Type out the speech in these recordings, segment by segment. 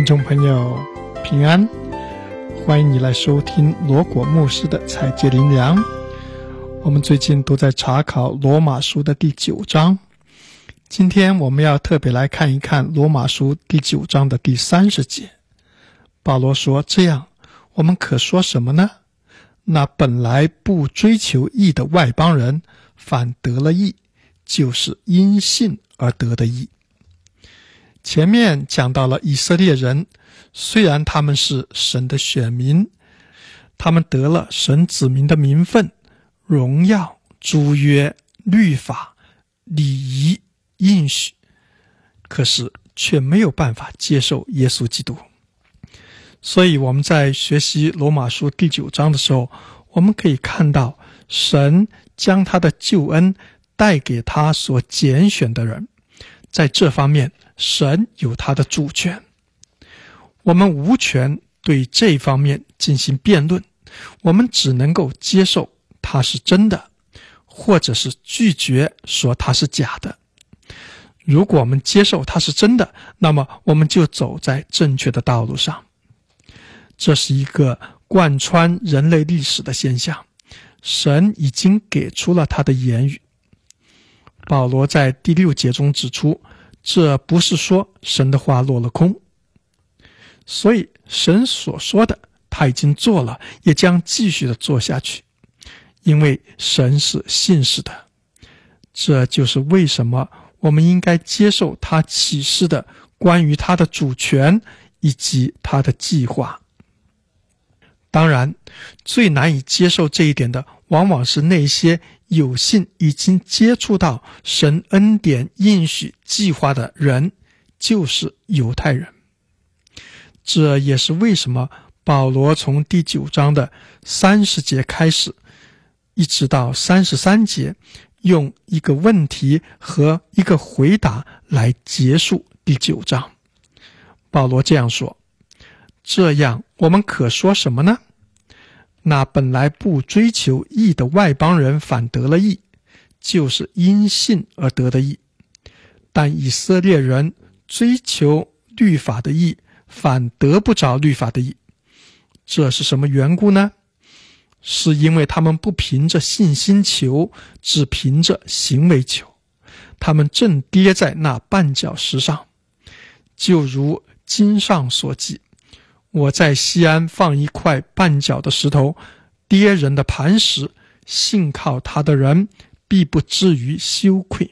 听众朋友平安，欢迎你来收听罗果牧师的采节灵粮。我们最近都在查考罗马书的第9章，今天我们要特别来看一看罗马书第9章的第30节。保罗说，这样我们可说什么呢？那本来不追求义的外邦人反得了义，就是因信而得的义。前面讲到了以色列人，虽然他们是神的选民，他们得了神子民的名分、荣耀、诸约、律法、礼仪、应许，可是却没有办法接受耶稣基督。所以我们在学习罗马书第9章的时候，我们可以看到神将他的救恩带给他所拣选的人，在这方面神有他的主权，我们无权对这方面进行辩论，我们只能够接受它是真的，或者是拒绝说它是假的。如果我们接受它是真的，那么我们就走在正确的道路上。这是一个贯穿人类历史的现象，神已经给出了他的言语。保罗在第6节中指出，这不是说神的话落了空，所以神所说的他已经做了，也将继续的做下去，因为神是信实的。这就是为什么我们应该接受他启示的关于他的主权以及他的计划。当然，最难以接受这一点的，往往是那些有幸已经接触到神恩典应许计划的人，就是犹太人。这也是为什么保罗从第9章的30节开始，一直到33节，用一个问题和一个回答来结束第9章。保罗这样说，这样我们可说什么呢？那本来不追求义的外邦人反得了义，就是因信而得的义。但以色列人追求律法的义，反得不着律法的义。这是什么缘故呢？是因为他们不凭着信心求，只凭着行为求。他们正跌在那绊脚石上，就如经上所记，我在西安放一块绊脚的石头，跌人的磐石，信靠他的人必不至于羞愧。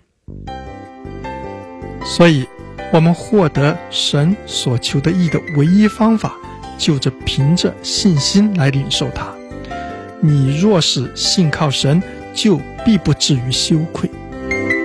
所以我们获得神所求的义的唯一方法，就是凭着信心来领受它。你若是信靠神，就必不至于羞愧。